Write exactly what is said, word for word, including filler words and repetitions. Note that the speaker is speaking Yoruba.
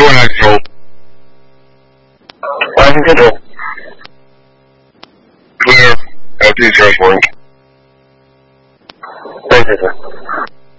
问还是有？ 啊，听清楚。 Clear. L T C point. 对对对。